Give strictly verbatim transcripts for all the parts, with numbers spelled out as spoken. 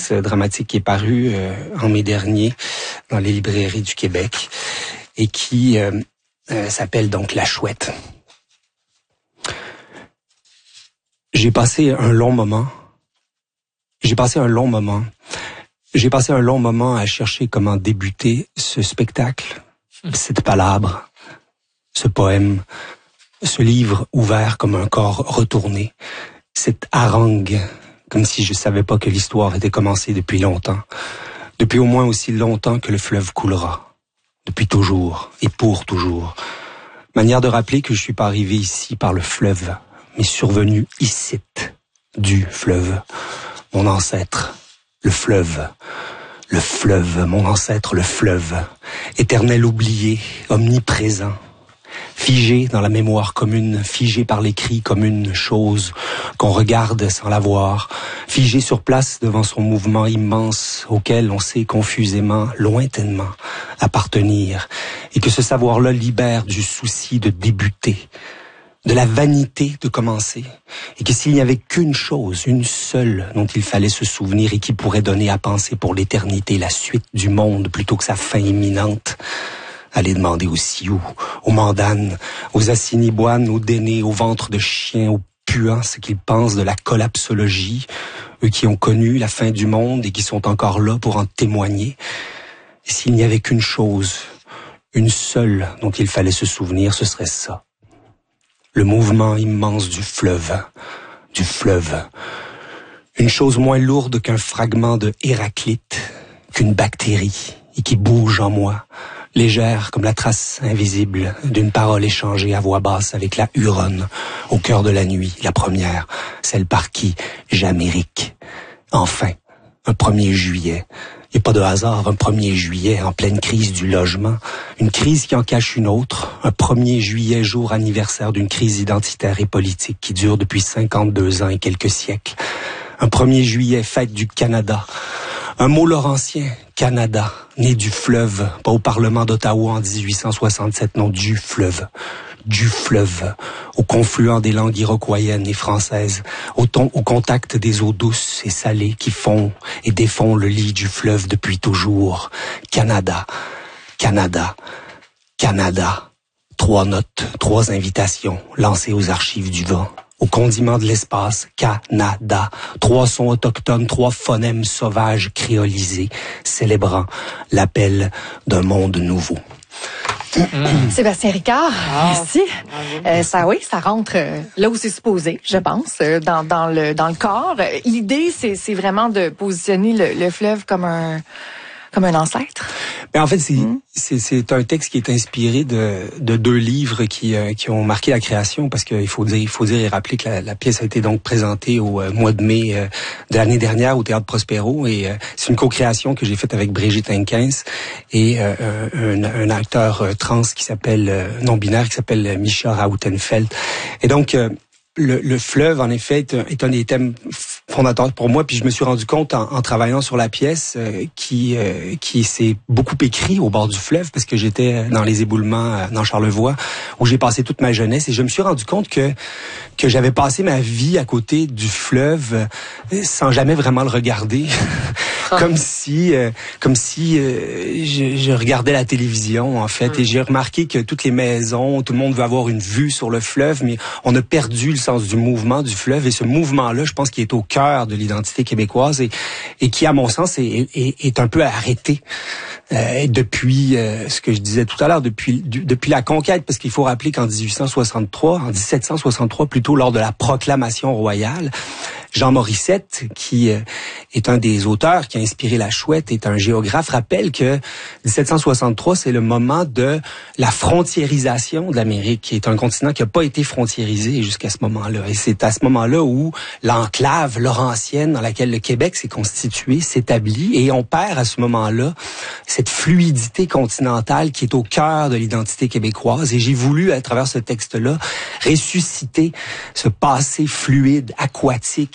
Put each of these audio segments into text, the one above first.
pièce dramatique qui est parue euh, en mai dernier dans les librairies du Québec et qui euh, euh, s'appelle donc La Chouette. J'ai passé un long moment. J'ai passé un long moment. J'ai passé un long moment à chercher comment débuter ce spectacle, cette palabre, ce poème, ce livre ouvert comme un corps retourné, cette harangue, comme si je savais pas que l'histoire était commencée depuis longtemps, depuis au moins aussi longtemps que le fleuve coulera, depuis toujours et pour toujours. Manière de rappeler que je suis pas arrivé ici par le fleuve, mais survenu ici, du fleuve, mon ancêtre, le fleuve, le fleuve, mon ancêtre, le fleuve, éternel oublié, omniprésent, figé dans la mémoire commune, figé par l'écrit comme une chose qu'on regarde sans la voir, figé sur place devant son mouvement immense auquel on sait confusément, lointainement, appartenir, et que ce savoir-là libère du souci de débuter, de la vanité de commencer, et que s'il n'y avait qu'une chose, une seule dont il fallait se souvenir et qui pourrait donner à penser pour l'éternité la suite du monde plutôt que sa fin imminente, allez demander aux Sioux, aux Mandanes, aux Assiniboines, aux Dénés, aux ventres de chiens, aux puants, ce qu'ils pensent de la collapsologie, eux qui ont connu la fin du monde et qui sont encore là pour en témoigner. Et s'il n'y avait qu'une chose, une seule dont il fallait se souvenir, ce serait ça. Le mouvement immense du fleuve, du fleuve. Une chose moins lourde qu'un fragment de Héraclite, qu'une bactérie, et qui bouge en moi, légère comme la trace invisible d'une parole échangée à voix basse avec la Huronne, au cœur de la nuit, la première, celle par qui j'amérique. Enfin, un premier juillet. Il n'y a pas de hasard, un premier juillet en pleine crise du logement, une crise qui en cache une autre, un premier juillet, jour anniversaire d'une crise identitaire et politique qui dure depuis cinquante-deux ans et quelques siècles. Un premier juillet, fête du Canada. Un mot laurentien, Canada, né du fleuve, pas au Parlement d'Ottawa en dix-huit cent soixante-sept, non, du fleuve. Du fleuve, au confluent des langues iroquoiennes et françaises, au, ton, au contact des eaux douces et salées qui font et défont le lit du fleuve depuis toujours. Canada, Canada, Canada. Trois notes, trois invitations lancées aux archives du vent. Au condiment de l'espace, Canada. Trois sons autochtones, trois phonèmes sauvages créolisés, célébrant l'appel d'un monde nouveau. Mmh. Sébastien Ricard, ah, merci. Ah, euh, ça, oui, ça rentre euh, là où c'est supposé, je pense, euh, dans, dans le dans le corps. L'idée, c'est, c'est vraiment de positionner le, le fleuve comme un comme un ancêtre. Mais en fait, c'est, mmh. c'est, c'est un texte qui est inspiré de, de deux livres qui, euh, qui ont marqué la création, parce qu'il faut dire, il faut dire et rappeler que la, la pièce a été donc présentée au euh, mois de mai euh, de l'année dernière au Théâtre Prospero, et euh, c'est une co-création que j'ai faite avec Brigitte Henkens et euh, un, un acteur euh, trans qui s'appelle, euh, non-binaire, qui s'appelle Misha Rautenfeld. Et donc, euh, le, le fleuve, en effet, est un, est un des thèmes fondateur pour moi, puis je me suis rendu compte en, en travaillant sur la pièce euh, qui euh, qui s'est beaucoup écrit au bord du fleuve, parce que j'étais dans les éboulements euh, dans Charlevoix où j'ai passé toute ma jeunesse, et je me suis rendu compte que que j'avais passé ma vie à côté du fleuve euh, sans jamais vraiment le regarder. comme si euh, comme si euh, je, je regardais la télévision en fait, et j'ai remarqué que toutes les maisons, tout le monde veut avoir une vue sur le fleuve, mais on a perdu le sens du mouvement du fleuve, et ce mouvement-là, je pense qu'il est au cœur de l'identité québécoise, et, et qui, à mon sens, est, est, est un peu arrêté euh, depuis euh, ce que je disais tout à l'heure, depuis du, depuis la conquête, parce qu'il faut rappeler qu'en dix-huit cent soixante-trois, en dix-sept cent soixante-trois plutôt, lors de la proclamation royale, Jean Morissette, qui euh, est un des auteurs qui a inspiré La Chouette, est un géographe, rappelle que dix-sept cent soixante-trois, c'est le moment de la frontiérisation de l'Amérique, qui est un continent qui n'a pas été frontiérisé jusqu'à ce moment-là. Et c'est à ce moment-là où l'enclave laurentienne dans laquelle le Québec s'est constitué s'établit, et on perd à ce moment-là cette fluidité continentale qui est au cœur de l'identité québécoise. Et j'ai voulu, à travers ce texte-là, ressusciter ce passé fluide, aquatique,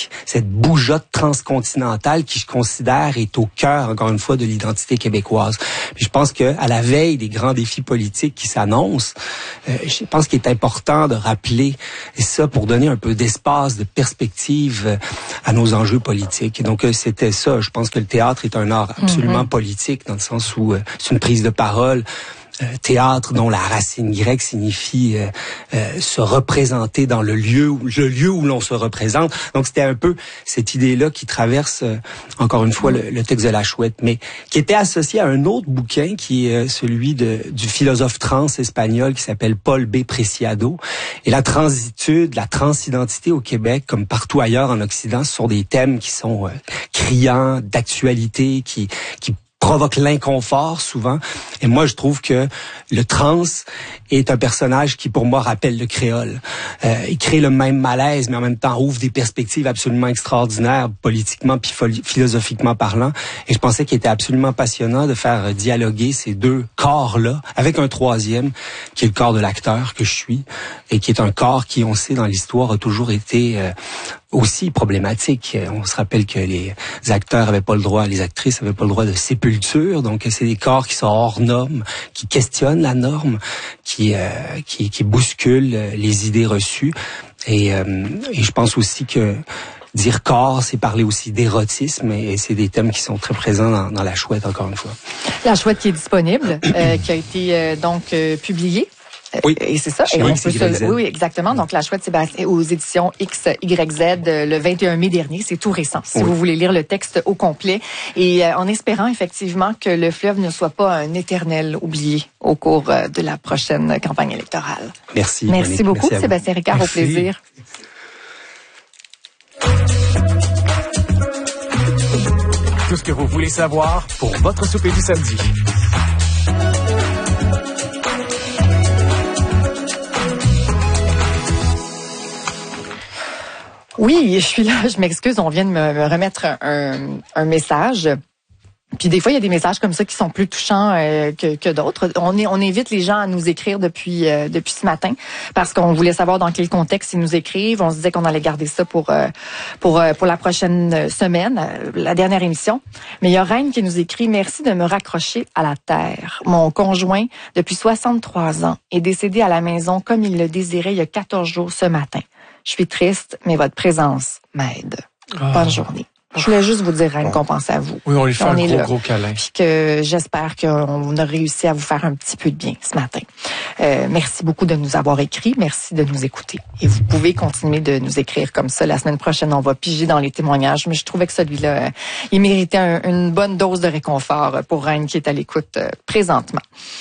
Québec, cette bougeotte transcontinentale qui, je considère, est au cœur, encore une fois, de l'identité québécoise. Puis je pense que à la veille des grands défis politiques qui s'annoncent, euh, je pense qu'il est important de rappeler ça pour donner un peu d'espace, de perspective euh, à nos enjeux politiques. Et donc, euh, c'était ça. Je pense que le théâtre est un art absolument mm-hmm. politique, dans le sens où euh, c'est une prise de parole. Euh, théâtre dont la racine grecque signifie euh, euh, se représenter dans le lieu où, le lieu où l'on se représente. Donc c'était un peu cette idée-là qui traverse euh, encore une fois le, le texte de La Chouette, mais qui était associé à un autre bouquin qui est euh, celui de, du philosophe trans espagnol qui s'appelle Paul B. Preciado. Et la transitude, la transidentité au Québec, comme partout ailleurs en Occident, ce sont des thèmes qui sont euh, criants, d'actualité, qui qui provoque l'inconfort souvent. Et moi, je trouve que le trans est un personnage qui, pour moi, rappelle le créole. Euh, il crée le même malaise, mais en même temps ouvre des perspectives absolument extraordinaires, politiquement puis philosophiquement parlant. Et je pensais qu'il était absolument passionnant de faire dialoguer ces deux corps-là avec un troisième, qui est le corps de l'acteur que je suis, et qui est un corps qui, on sait, dans l'histoire, a toujours été... Euh, aussi problématique. On se rappelle que les acteurs avaient pas le droit, les actrices avaient pas le droit de sépulture, donc c'est des corps qui sont hors normes, qui questionnent la norme, qui euh, qui, qui bousculent les idées reçues. Et, euh, et je pense aussi que dire corps, c'est parler aussi d'érotisme, et c'est des thèmes qui sont très présents dans, dans La Chouette, encore une fois. La Chouette qui est disponible, euh, qui a été euh, donc euh, publiée. Oui. Et c'est ça. Et on peut se... Oui, oui, exactement. Donc, La Chouette, c'est aux éditions X Y Z le vingt et un mai dernier. C'est tout récent, si oui. vous voulez lire le texte au complet. Et euh, en espérant, effectivement, que le fleuve ne soit pas un éternel oublié au cours euh, de la prochaine campagne électorale. Merci. Merci Monique. Beaucoup, Merci Sébastien Ricard. Merci. Au plaisir. Tout ce que vous voulez savoir pour votre souper du samedi. Oui, je suis là, je m'excuse, on vient de me, me remettre un, un message. Puis des fois, il y a des messages comme ça qui sont plus touchants euh, que, que d'autres. On, est, on invite les gens à nous écrire depuis euh, depuis ce matin parce qu'on voulait savoir dans quel contexte ils nous écrivent. On se disait qu'on allait garder ça pour euh, pour euh, pour la prochaine semaine, euh, la dernière émission. Mais il y a Reine qui nous écrit « Merci de me raccrocher à la terre. Mon conjoint, depuis soixante-trois ans, est décédé à la maison comme il le désirait il y a quatorze jours ce matin. Je suis triste, mais votre présence m'aide. Oh. Bonne journée. » Je voulais juste vous dire Reine, qu'on pense à vous. Oui, on lui fait on un gros, là, gros câlin. Puis que j'espère qu'on a réussi à vous faire un petit peu de bien ce matin. Euh, merci beaucoup de nous avoir écrit. Merci de nous écouter. Et vous pouvez continuer de nous écrire comme ça. La semaine prochaine, on va piger dans les témoignages. Mais je trouvais que celui-là, euh, il méritait un, une bonne dose de réconfort pour Reine qui est à l'écoute euh, présentement.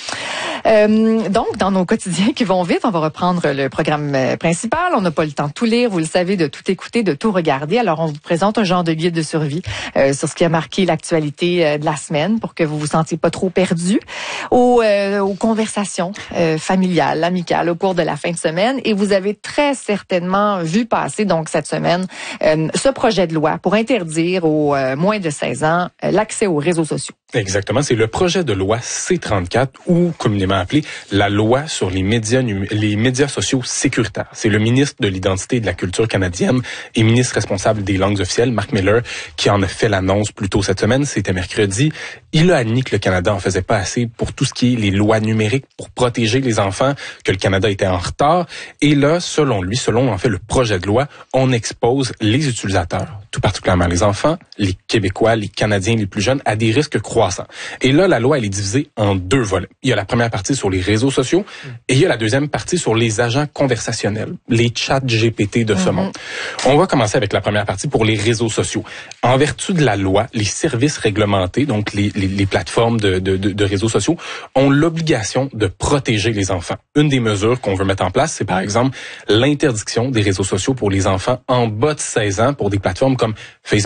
Euh, donc, dans nos quotidiens qui vont vite, on va reprendre le programme principal. On n'a pas le temps de tout lire, vous le savez, de tout écouter, de tout regarder. Alors, on vous présente un genre de guide de survie euh, sur ce qui a marqué l'actualité euh, de la semaine pour que vous vous sentiez pas trop perdu aux, euh, aux conversations euh, familiales, amicales au cours de la fin de semaine. Et vous avez très certainement vu passer, donc, cette semaine, euh, ce projet de loi pour interdire aux euh, moins de seize ans euh, l'accès aux réseaux sociaux. Exactement, c'est le projet de loi C trente-quatre ou communément appelé la loi sur les médias les médias sociaux sécuritaires. C'est le ministre de l'Identité et de la Culture canadienne et ministre responsable des langues officielles, Mark Miller, qui en a fait l'annonce plus tôt cette semaine, c'était mercredi. Il a admis que le Canada en faisait pas assez pour tout ce qui est les lois numériques pour protéger les enfants, que le Canada était en retard. Et là, selon lui, selon en fait le projet de loi, on expose les utilisateurs, tout particulièrement les enfants, les Québécois, les Canadiens les plus jeunes, à des risques croissants. Et là, la loi, elle est divisée en deux volets. Il y a la première partie sur les réseaux sociaux et il y a la deuxième partie sur les agents conversationnels, les chats G P T de ce mm-hmm. monde. On va commencer avec la première partie pour les réseaux sociaux. En vertu de la loi, les services réglementés, donc les, les, les plateformes de, de, de, de réseaux sociaux, ont l'obligation de protéger les enfants. Une des mesures qu'on veut mettre en place, c'est par exemple l'interdiction des réseaux sociaux pour les enfants en bas de seize ans pour des plateformes comme Facebook,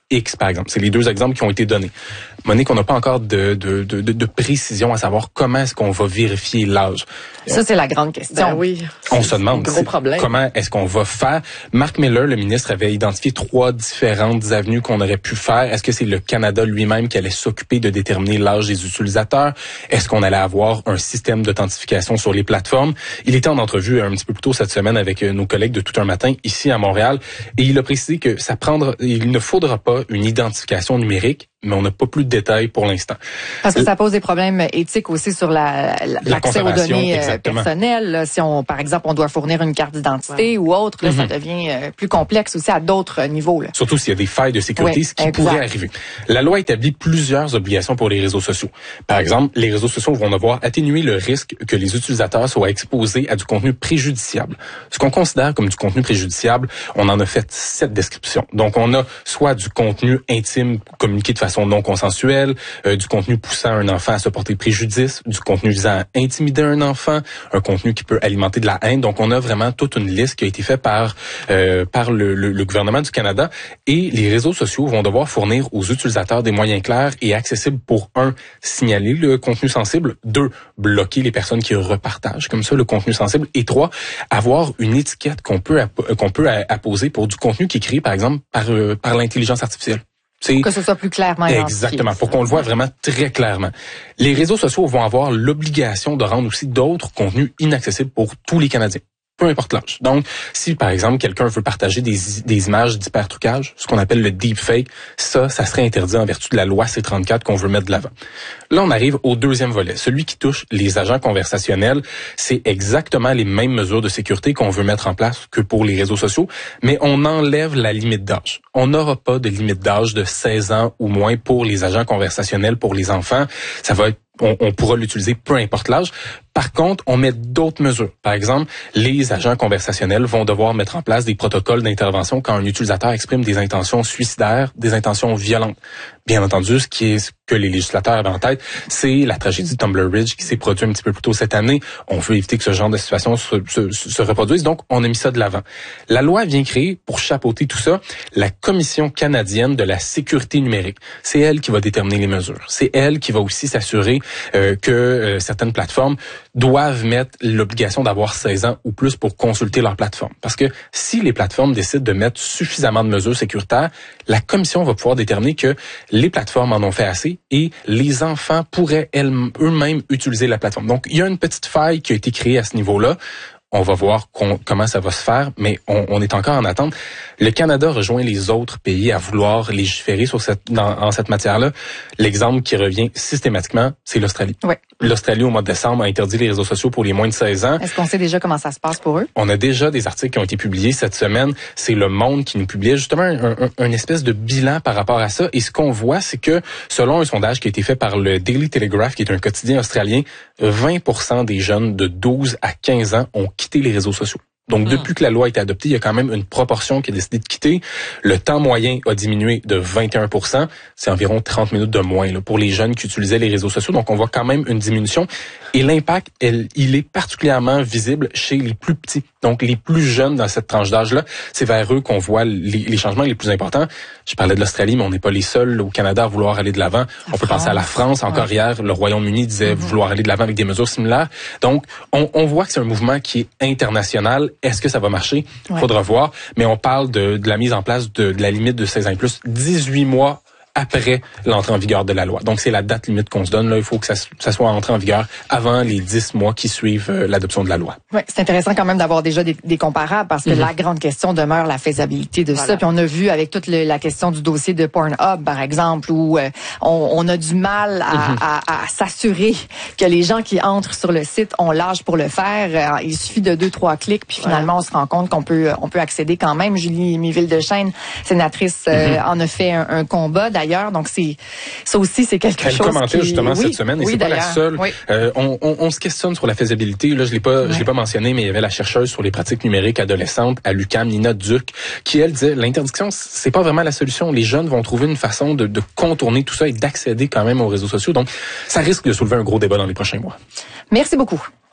X, par exemple. C'est les deux exemples qui ont été donnés. Monique, on n'a pas encore de, de, de, de précision à savoir comment est-ce qu'on va vérifier l'âge. Ça, c'est la grande question. Ben oui. On se demande gros problème. comment est-ce qu'on va faire. Mark Miller, le ministre, avait identifié trois différentes avenues qu'on aurait pu faire. Est-ce que c'est le Canada lui-même qui allait s'occuper de déterminer l'âge des utilisateurs? Est-ce qu'on allait avoir un système d'authentification sur les plateformes? Il était en entrevue un petit peu plus tôt cette semaine avec nos collègues de Tout un matin ici à Montréal et il a précisé que ça prendra, il ne faudra pas une identification numérique, mais on n'a pas plus de détails pour l'instant. Parce que ça pose des problèmes éthiques aussi sur la, la, l'accès aux données exactement. personnelles. Là, si on, par exemple, on doit fournir une carte d'identité ouais. ou autre, là, mm-hmm. ça devient euh, plus complexe aussi à d'autres niveaux. Là. Surtout s'il y a des failles de sécurité, oui, ce qui exact. pourrait arriver. La loi établit plusieurs obligations pour les réseaux sociaux. Par exemple, les réseaux sociaux vont devoir atténuer le risque que les utilisateurs soient exposés à du contenu préjudiciable. Ce qu'on considère comme du contenu préjudiciable, on en a fait sept descriptions. Donc, on a soit du contenu intime communiqué de façon non consensuelle, euh, du contenu poussant un enfant à se porter préjudice, du contenu visant à intimider un enfant, un contenu qui peut alimenter de la haine. Donc, on a vraiment toute une liste qui a été faite par euh, par le, le, le gouvernement du Canada. Et les réseaux sociaux vont devoir fournir aux utilisateurs des moyens clairs et accessibles pour, un, signaler le contenu sensible, deux, bloquer les personnes qui repartagent comme ça le contenu sensible, et trois, avoir une étiquette qu'on peut app- qu'on peut apposer pour du contenu qui est créé, par exemple, par, euh, par l'intelligence artificielle. Pour que ce soit plus clairement identifié. Exactement, pour qu'on le voit vraiment très clairement. Les réseaux sociaux vont avoir l'obligation de rendre aussi d'autres contenus inaccessibles pour tous les Canadiens, peu importe l'âge. Donc, si par exemple quelqu'un veut partager des, des images d'hypertrucage, ce qu'on appelle le deepfake, ça, ça serait interdit en vertu de la loi C trente-quatre qu'on veut mettre de l'avant. Là, on arrive au deuxième volet, celui qui touche les agents conversationnels. C'est exactement les mêmes mesures de sécurité qu'on veut mettre en place que pour les réseaux sociaux, mais on enlève la limite d'âge. On n'aura pas de limite d'âge de seize ans ou moins pour les agents conversationnels pour les enfants. Ça va être On, on pourra l'utiliser peu importe l'âge. Par contre, on met d'autres mesures. Par exemple, les agents conversationnels vont devoir mettre en place des protocoles d'intervention quand un utilisateur exprime des intentions suicidaires, des intentions violentes. Bien entendu, ce qui est ce que les législateurs avaient en tête, c'est la tragédie de Tumblr Ridge qui s'est produite un petit peu plus tôt cette année. On veut éviter que ce genre de situation se, se, se reproduise, donc on a mis ça de l'avant. La loi vient créer, pour chapeauter tout ça, la Commission canadienne de la sécurité numérique. C'est elle qui va déterminer les mesures. C'est elle qui va aussi s'assurer euh, que euh, certaines plateformes doivent mettre l'obligation d'avoir seize ans ou plus pour consulter leur plateforme. Parce que si les plateformes décident de mettre suffisamment de mesures sécuritaires, la Commission va pouvoir déterminer que les plateformes en ont fait assez et les enfants pourraient elles, eux-mêmes utiliser la plateforme. Donc, il y a une petite faille qui a été créée à ce niveau-là. On va voir comment ça va se faire, mais on, on est encore en attente. Le Canada rejoint les autres pays à vouloir légiférer sur cette, dans, en cette matière-là. L'exemple qui revient systématiquement, c'est l'Australie. Oui. L'Australie, au mois de décembre, a interdit les réseaux sociaux pour les moins de seize ans. Est-ce qu'on sait déjà comment ça se passe pour eux? On a déjà des articles qui ont été publiés cette semaine. C'est Le Monde qui nous publiait justement un, un, un espèce de bilan par rapport à ça. Et ce qu'on voit, c'est que selon un sondage qui a été fait par le Daily Telegraph, qui est un quotidien australien, vingt pour cent des jeunes de douze à quinze ans ont quitté les réseaux sociaux. Donc, depuis que la loi a été adoptée, il y a quand même une proportion qui a décidé de quitter. Le temps moyen a diminué de vingt et un pour cent. C'est environ trente minutes de moins là, pour les jeunes qui utilisaient les réseaux sociaux. Donc, on voit quand même une diminution. Et l'impact, elle, il est particulièrement visible chez les plus petits. Donc, les plus jeunes dans cette tranche d'âge-là, c'est vers eux qu'on voit les, les changements les plus importants. Je parlais de l'Australie, mais on n'est pas les seuls au Canada à vouloir aller de l'avant. La on peut France. penser à la France. Encore ouais. hier, le Royaume-Uni disait mm-hmm. vouloir aller de l'avant avec des mesures similaires. Donc, on, on voit que c'est un mouvement qui est international. Est-ce que ça va marcher? Il ouais. faudra voir. Mais on parle de, de la mise en place de, de la limite de seize ans et plus, dix-huit mois après l'entrée en vigueur de la loi. Donc, c'est la date limite qu'on se donne. Là, il faut que ça, ça soit entré en vigueur avant les dix mois qui suivent euh, l'adoption de la loi. Oui, c'est intéressant quand même d'avoir déjà des, des comparables parce que mm-hmm. la grande question demeure la faisabilité de voilà. ça. Puis on a vu avec toute le, la question du dossier de Pornhub, par exemple, où euh, on, on a du mal à, mm-hmm. à, à s'assurer que les gens qui entrent sur le site ont l'âge pour le faire. Il suffit de deux, trois clics, puis finalement, voilà. on se rend compte qu'on peut on peut accéder quand même. Julie Miville-Dechaine, sénatrice, euh, mm-hmm. en a fait un, un combat. D'ailleurs, donc c'est ça aussi c'est quelque Elle chose. Elle commentait qui... justement oui, cette semaine et oui, c'est pas la seule. Oui. Euh, on, on, on se questionne sur la faisabilité. Là, je l'ai pas, ouais. je l'ai pas mentionné, mais il y avait la chercheuse sur les pratiques numériques adolescentes à l'U Q A M, Nina Duc, qui elle disait l'interdiction c'est pas vraiment la solution. Les jeunes vont trouver une façon de, de contourner tout ça et d'accéder quand même aux réseaux sociaux. Donc, ça risque de soulever un gros débat dans les prochains mois. Merci beaucoup.